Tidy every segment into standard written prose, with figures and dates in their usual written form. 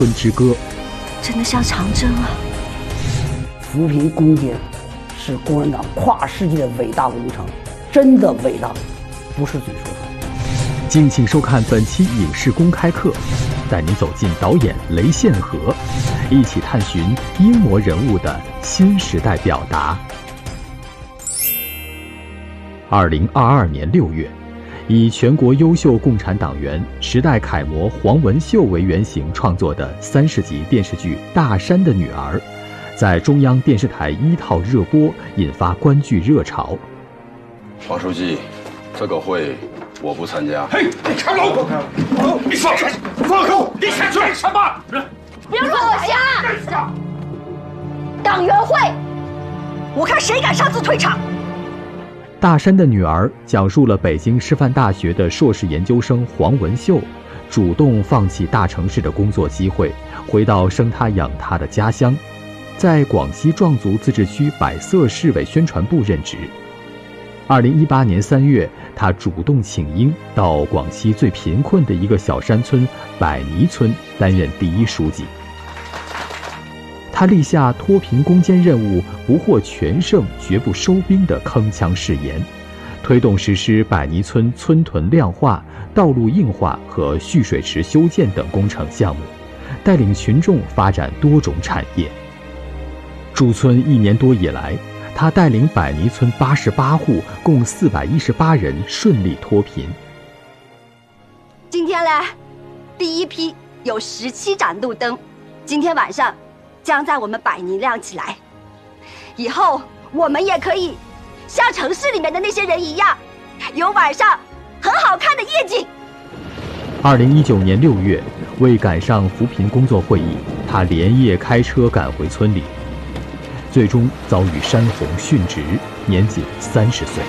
村之歌》。 真的像长征啊！ 扶贫攻坚是共产党跨世纪的伟大工程，真的伟大，不是嘴说出来。 敬请收看本期影视公开课，带您走进导演雷宪和，一起探寻英模人物的新时代表达。2022年6月，以全国优秀共产党员、时代楷模黄文秀为原型创作的30集电视剧《大山的女儿》，在中央电视台1套热播，引发观剧热潮。 王书记，这个会我不参加。 嘿，你开楼！你放开！放手！你想做什么？ 不要乱瞎！党员会，我看谁敢擅自退场！ 大山的女儿讲述了北京师范大学的硕士研究生黄文秀，主动放弃大城市的工作机会，回到生她养她的家乡，在广西壮族自治区百色市委宣传部任职。2018年3月，她主动请缨到广西最贫困的一个小山村百尼村担任第一书记。他立下脱贫攻坚任务不获全胜绝不收兵的铿锵誓言，推动实施百尼村村屯亮化、道路硬化和蓄水池修建等工程项目，带领群众发展多种产业。驻村1年多以来，他带领百尼村88户共418人顺利脱贫。 今天嘞，第一批有17盏路灯，今天晚上将在我们百尼亮起来，以后我们也可以像城市里面的那些人一样，有晚上很好看的夜景。 2019年6月，为赶上扶贫工作会议，他连夜开车赶回村里，最终遭遇山洪殉职，年仅30岁。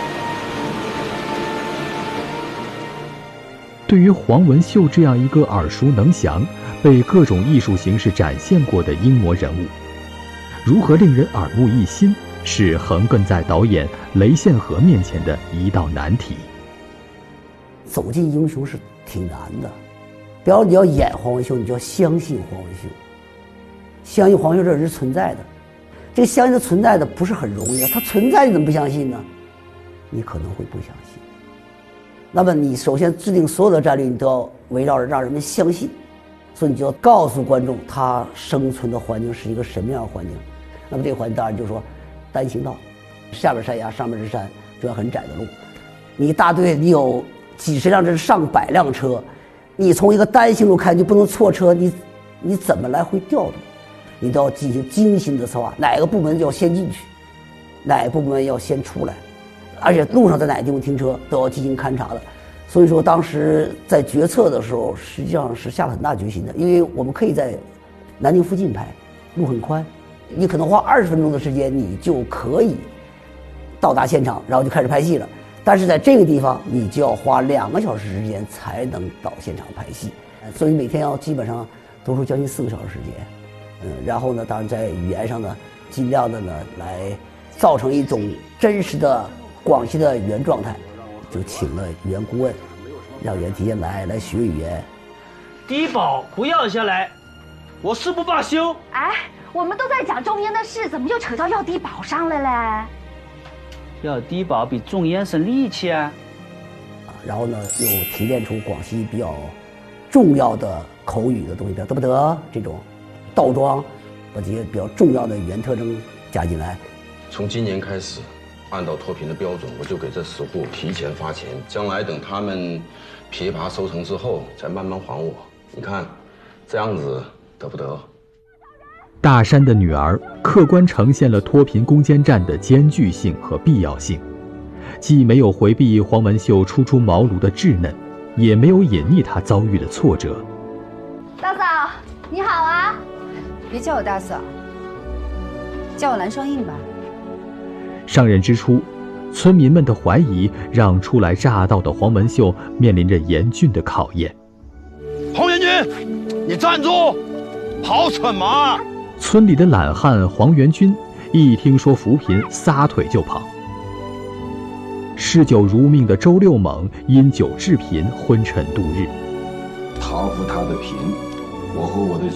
对于黄文秀这样一个耳熟能详、被各种艺术形式展现过的英模人物，如何令人耳目一新，是横亘在导演雷宪和面前的一道难题。 走进英雄是挺难的，比方你要演黄文秀，你就要相信黄文秀，相信黄文秀这人是存在的。这个相信他存在的不是很容易的，他存在你怎么不相信呢？你可能会不相信。那么你首先制定所有的战略，你都要围绕着让人们相信，所以你就要告诉观众他生存的环境是一个什么样的环境。那么这个环境当然就是说单行道，下边山崖上面是山，这条很窄的路，你一大队你有几十辆甚至上百辆车，你从一个单行路开就不能错车，你怎么来回调度，你都要进行精心的策划，哪个部门要先进去，哪个部门要先出来，而且路上在哪个地方停车都要进行勘察的。所以说当时在决策的时候实际上是下了很大决心的，因为我们可以在南京附近拍，路很宽，你可能花20分钟的时间你就可以到达现场，然后就开始拍戏了。但是在这个地方你就要花2个小时时间才能到现场拍戏，所以每天要基本上多出将近4个小时时间。然后呢，当然在语言上呢，尽量的呢来造成一种真实的广西的语言状态，就请了语言顾问，让语言提前来学语言。 低保不要下来，我誓不罢休。 哎，我们都在讲种烟的事，怎么就扯到要低保上了嘞？ 要低保比种烟省力气啊！ 然后呢，又提炼出广西比较重要的口语的东西，比如得不得这种倒装，把这些比较重要的语言特征加进来。 从今年开始，按照脱贫的标准，我就给这10户提前发钱，将来等他们枇杷收成之后再慢慢还我。你看，这样子得不得？ 大山的女儿客观呈现了脱贫攻坚战的艰巨性和必要性，既没有回避黄文秀初出茅庐的稚嫩，也没有隐匿她遭遇的挫折。 大嫂你好啊， 别叫我大嫂，叫我蓝双印吧。 上任之初，村民们的怀疑让初来乍到的黄文秀面临着严峻的考验。 黄元军，你站住！跑什么？ 村里的懒汉黄元军一听说扶贫，撒腿就跑。嗜酒如命的周六猛因酒致贫，昏沉度日。 讨扶他的贫， 我和我的